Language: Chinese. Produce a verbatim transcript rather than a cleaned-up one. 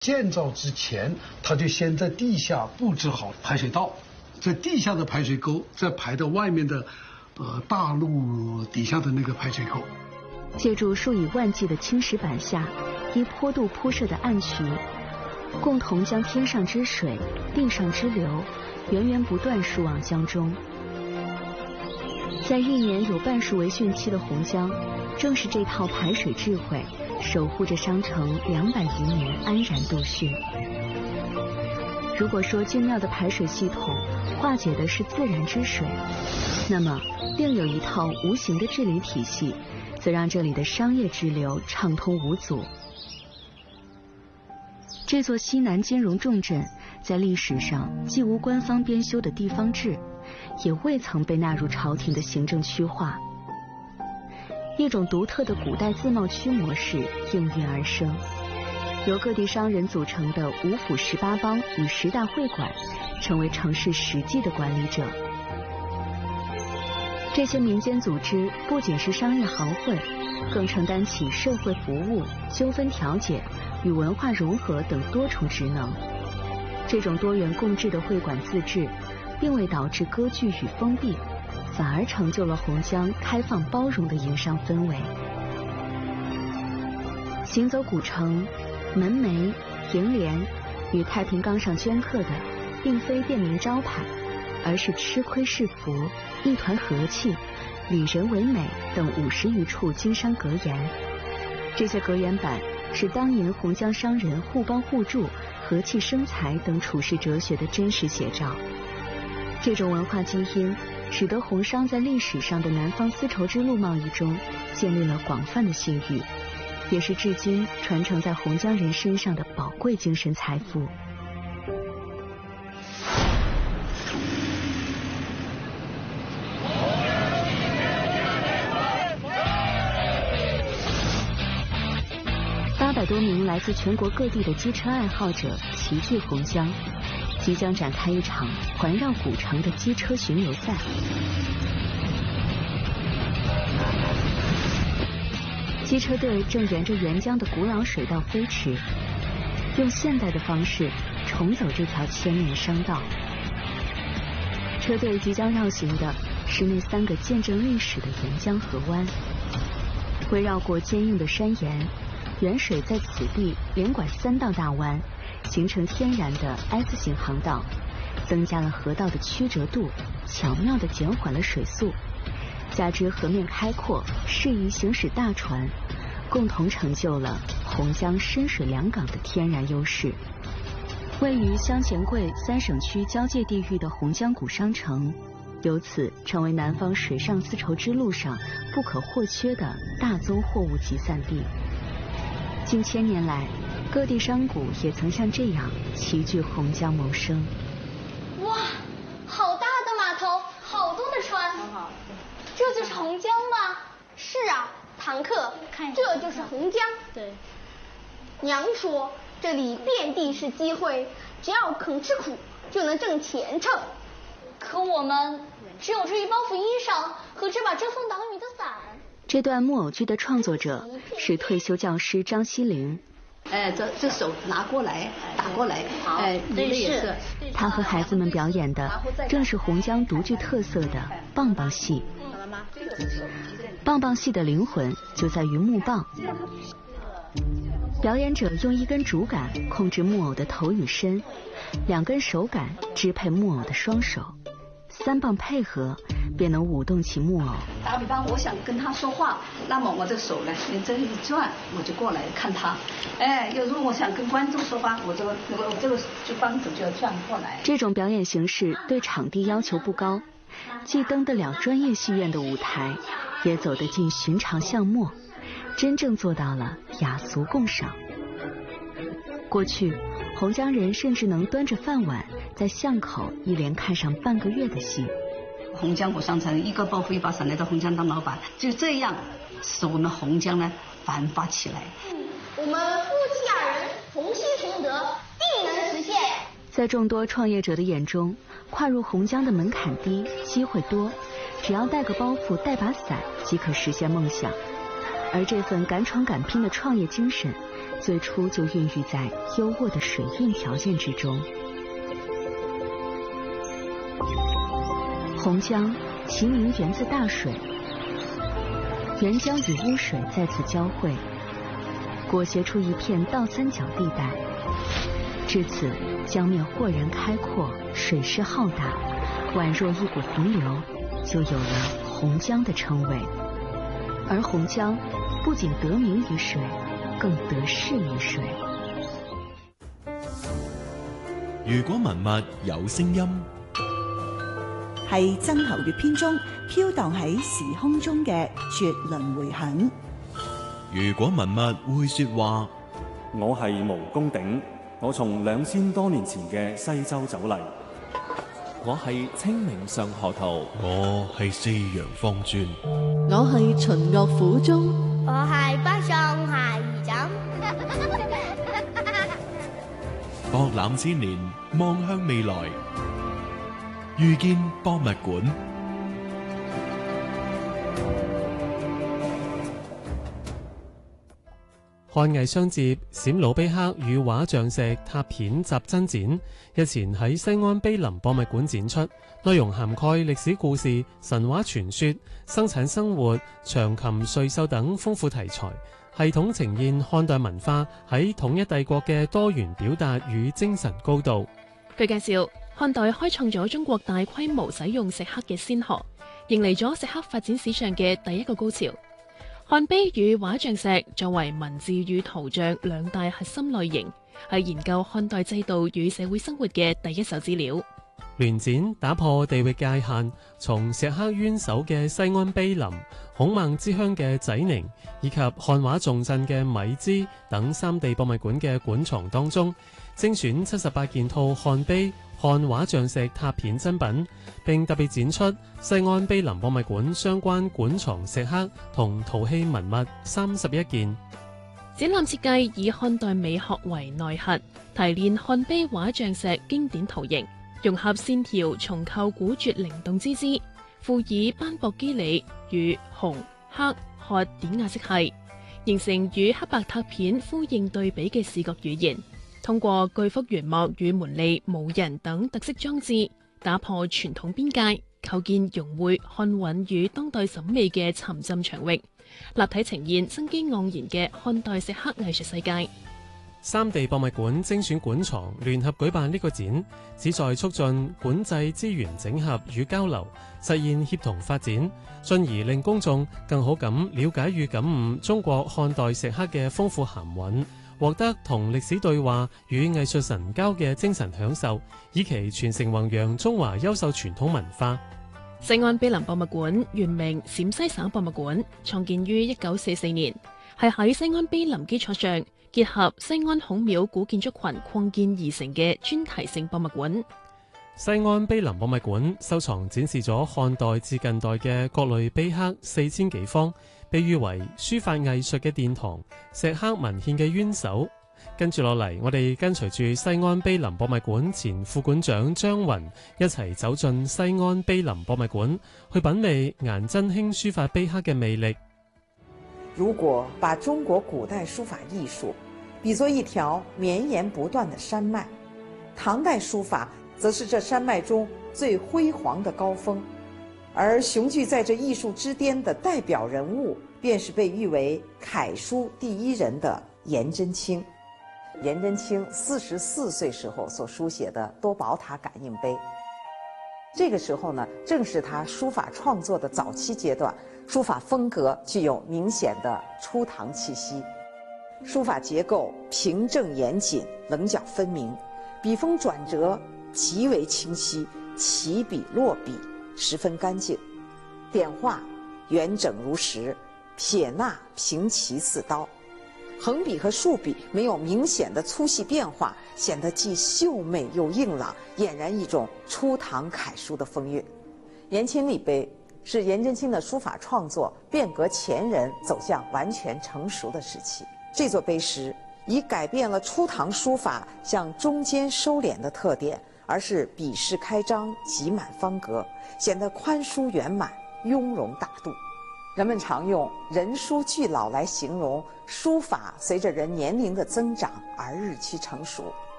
建造之前，他就先在地下布置好排水道，在地下的排水沟再排到外面的，呃，大路底下的那个排水沟。 借助数以万计的青石板下依坡度铺设的暗渠，共同将天上之水、地上之流源源不断输往江中。在一年有半数为汛期的洪江，正是这套排水智慧守护着商城两百余年安然度汛。如果说精妙的排水系统化解的是自然之水，那么另有一套无形的治理体系，则让这里的商业支流畅通无阻。这座西南金融重镇在历史上既无官方编修的地方志，也未曾被纳入朝廷的行政区划。一种独特的古代自贸区模式应运而生，由各地商人组成的五府十八帮与十大会馆成为城市实际的管理者。这些民间组织不仅是商业行会，更承担起社会服务、纠纷调解与文化融合等多重职能。这种多元共治的会馆自治，并未导致割据与封闭，反而成就了洪江开放包容的营商氛围。行走古城，门楣、楹联与太平纲上镌刻的，并非便民招牌，而是吃亏是福、一团和气、里人为美等五十余处经商格言。这些格言板是当年洪江商人互帮互助、和气生财等处世哲学的真实写照。这种文化基因使得洪商在历史上的南方丝绸之路贸易中建立了广泛的信誉，也是至今传承在洪江人身上的宝贵精神财富。八百多名来自全国各地的机车爱好者齐聚洪江，即将展开一场环绕古城的机车巡游赛。机车队正沿着沅江的古老水道飞驰，用现代的方式重走这条千年商道。车队即将绕行的是那三个见证历史的沅江河湾，围绕过坚硬的山岩，沅水在此地连拐三道大弯，形成天然的 S 型航道，增加了河道的曲折度，巧妙地减缓了水速。加之河面开阔，适宜行驶大船，共同成就了洪江深水两港的天然优势。位于湘黔桂三省区交界地域的洪江古商城，由此成为南方水上丝绸之路上不可或缺的大宗货物集散地。近千年来，各地商贾也曾像这样齐聚洪江谋生。 哇，好大的码头，好多的船，这就是洪江吗？是啊，堂客，这就是洪江。对，娘说这里遍地是机会，只要肯吃苦，就能挣前程。可我们只有这一包袱衣裳和这把遮风挡雨的伞。 这段木偶剧的创作者是退休教师张西玲。 哎，这这手拿过来，打过来，哎，你的也是。 他和孩子们表演的正是洪江独具特色的棒棒戏。棒棒戏的灵魂就在于木棒。表演者用一根竹竿控制木偶的头与身，两根手杆支配木偶的双手，三棒配合便能舞动起木偶。 打比方，我想跟他说话，那么我的手呢，沿这一转，我就过来看他。哎，有时候我想跟观众说话，我这个我这个就帮手就要转过来。 这种表演形式对场地要求不高，既登得了专业戏院的舞台，也走得进寻常巷陌，真正做到了雅俗共赏。过去，洪江人甚至能端着饭碗在巷口一连看上半个月的戏。 洪江古商城一个包袱一把伞来到洪江当老板，就这样使我们洪江呢繁发起来。 我们夫妻二人同心同德，定能实现。 在众多创业者的眼中，跨入洪江的门槛低，机会多，只要带个包袱带把伞即可实现梦想。而这份敢闯敢拼的创业精神， 最初就孕育在优渥的水运条件之中。洪江其名源自大水，沅江与污水在此交汇，裹挟出一片倒三角地带。至此，江面豁然开阔，水势浩大，宛若一股洪流，就有了洪江的称谓。而洪江不仅得名于水，更得势於水。 如果文物有聲音， 係曾侯乙編中飄蕩喺時空中嘅絕倫迴響。 如果文物會說話， 我係毛公鼎，我從兩千多年前嘅西周走嚟。 我係清明上河圖， 我係四陽方尊， 我係秦樂府中， 我係北上下二枕。 博覽千年，望向未來，遇見博物館。 漢藝相接閃魯卑克與畫像石拓片集珍展日前喺西安碑林博物館展出，內容涵蓋歷史故事、神話傳說、生產生活、長禽瑞獸等豐富題材，系統呈現漢代文化喺統一帝國嘅多元表達與精神高度。 據介紹，漢代開創咗中國大規模使用石刻嘅先河，迎嚟咗石刻發展史上嘅第一個高潮。漢碑與畫像石作為文字與圖像兩大核心類型，係研究漢代制度與社會生活嘅第一手資料。 聯展打破地域界限，從石刻淵藪嘅西安碑林、孔孟之鄉嘅濟寧，以及漢畫重鎮嘅米脂等三地博物館嘅館藏當中，精選七十八件套漢碑、漢畫像石拓片珍品，並特別展出西安碑林博物館相關館藏石刻同陶器文物三十一件。 展覽設計以漢代美學為內核，提煉漢碑畫像石經典圖形，融合線條重構古拙靈動之姿，附以斑駁肌理與紅、黑、褐典雅色系，形成與黑白拓片呼應對比嘅視覺語言。通過巨幅原幕與門吏、武人等特色裝置，打破傳統邊界，構建融匯漢韻與當代審美嘅沉浸場域，立體呈現生機盎然嘅漢代石刻藝術世界。 三地博物館精選館藏聯合舉辦呢個展，旨在促進館際資源整合與交流，實現協同發展，進而令公眾更好咁了解與感悟中國漢代石刻嘅豐富含韻，獲得同歷史對話與藝術神交嘅精神享受，以期傳承弘揚中華優秀傳統文化。 西安碑林博物館原名陝西省博物館，創建於一九四四年，係喺西安碑林基礎上結合西安孔廟古建築群擴建而成嘅專題性博物館。 西安碑林博物館收藏展示咗漢代至近代嘅各類碑刻四千幾方，被譽為書法藝術嘅殿堂、石刻文獻嘅淵藪。跟住落嚟，我哋跟隨住西安碑林博物館前副館長張雲一齊走進西安碑林博物館，去品味顏真卿書法碑刻嘅魅力。 如果把中國古代書法藝術比作一條綿延不斷的山脈，唐代書法則是這山脈中最輝煌的高峰，而雄踞在這藝術之巔的代表人物，便是被譽為楷書第一人的顏真卿。顏真卿四十四歲時候所書寫的多寶塔感應碑，這個時候呢，正是他書法創作的早期階段，書法風格具有明顯的初唐氣息，書法結構平正嚴謹，稜角分明，筆鋒轉折極為清晰，起筆落筆十分乾淨，點畫圓整如實，撇捺平齊似刀，橫筆和豎筆沒有明顯的粗細變化，顯得既秀美又硬朗，儼然一種初唐楷書的風韻。顏千里碑是顏真卿的書法創作變革前人走向完全成熟的時期。這座碑石已改變了初唐書法向中間收斂的特點，而是筆勢開張，擠滿方格，顯得寬舒圓滿，雍容大度。 人们常用“人书俱老”来形容书法随着人年龄的增长而日趋成熟。